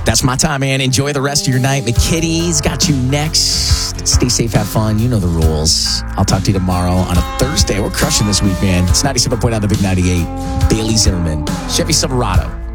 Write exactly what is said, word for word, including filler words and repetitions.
That's my time, man. Enjoy the rest of your night. McKitty's got you next. Stay safe, have fun. You know the rules. I'll talk to you tomorrow on a Thursday. We're crushing this week, man. It's ninety-seven point nine, the Big ninety-eight. Bailey Zimmerman, Chevy Silverado.